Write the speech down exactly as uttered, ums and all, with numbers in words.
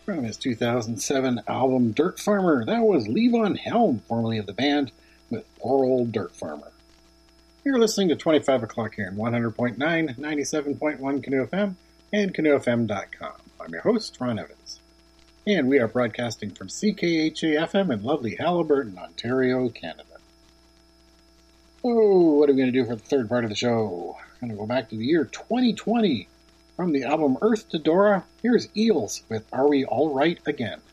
From his two thousand seven album Dirt Farmer, that was Levon Helm, formerly of the band, with Poor Old Dirt Farmer. You're listening to twenty-five o'clock here on one hundred point nine, ninety-seven point one Canoe F M and canoe f m dot com. I'm your host, Ron Evans. And we are broadcasting from C K H A F M in lovely Haliburton, Ontario, Canada. Oh, what are we going to do for the third part of the show? We're going to go back to the year twenty twenty. From the album Earth to Dora, here's Eels with Are We All Right Again?